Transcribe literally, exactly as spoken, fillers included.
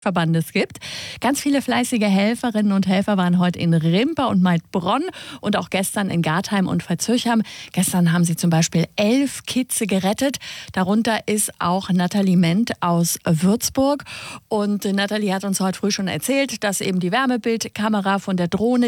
Dachverbandes gibt. Ganz viele fleißige Helferinnen und Helfer waren heute in Rimper und Maidbronn und auch gestern in Gartheim und Veitshöchheim. Gestern haben sie zum Beispiel elf Kitze gerettet. Darunter ist auch Nathalie Ment aus Würzburg. Und Nathalie hat uns heute früh schon erzählt, dass eben die Wärmebildkamera von der Drohne,